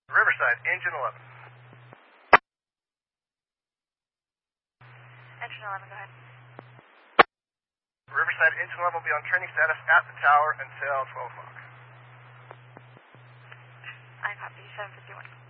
Riverside, engine 11. Engine 11, go ahead. Riverside, engine 11 will be on training status at the tower until 12 o'clock. I copy, 751.